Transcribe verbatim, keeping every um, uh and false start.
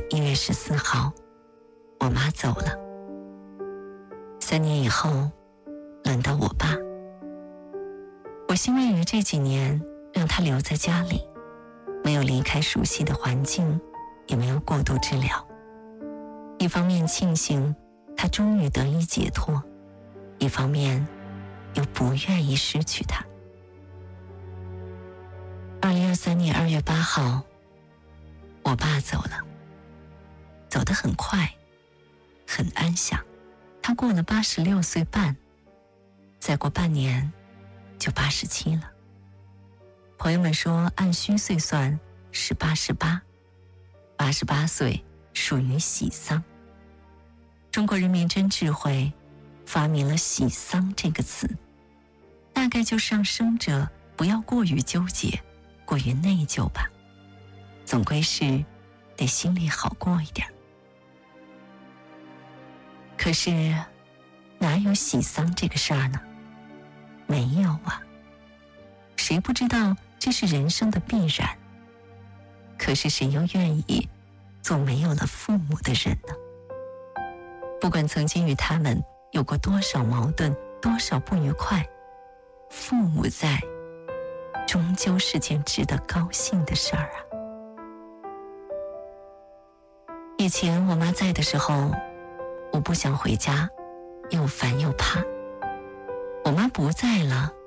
一月十四号，我妈走了。三年以后，轮到我爸。我欣慰于这几年让他留在家里，没有离开熟悉的环境，也没有过度治疗。一方面庆幸他终于得以解脱，一方面又不愿意失去他。二零二三年二月八号，我爸走了，走得很快，很安详。他过了八十六岁半，再过半年就八十七了。朋友们说，按虚岁算是八十八，八十八岁属于喜丧。中国人民真智慧发明了喜丧这个词，大概就是让生者不要过于纠结，过于内疚吧，总归是得心里好过一点。可是哪有喜丧这个事儿呢？没有啊，谁不知道这是人生的必然？可是谁又愿意做没有了父母的人呢？不管曾经与他们有过多少矛盾，多少不愉快，父母在终究是件值得高兴的事儿啊。以前我妈在的时候，我不想回家，又烦又怕。我妈不在了，